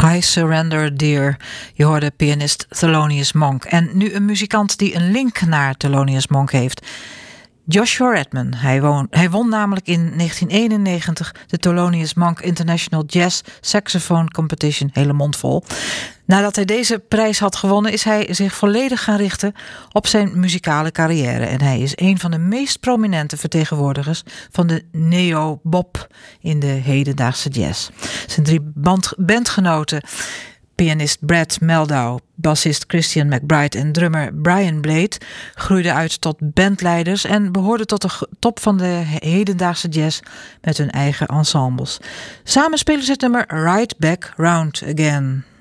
I Surrender Dear. Je hoorde pianist Thelonious Monk. En nu een muzikant die een link naar Thelonious Monk heeft. Joshua Redman. Hij won namelijk in 1991 de Thelonious Monk International Jazz Saxophone Competition. Hele mond vol. Nadat hij deze prijs had gewonnen is hij zich volledig gaan richten op zijn muzikale carrière. En hij is een van de meest prominente vertegenwoordigers van de neo-bop in de hedendaagse jazz. Zijn 3 bandgenoten, pianist Brad Mehldau, bassist Christian McBride en drummer Brian Blade, groeiden uit tot bandleiders en behoorden tot de top van de hedendaagse jazz met hun eigen ensembles. Samen spelen ze het nummer Right Back Round Again.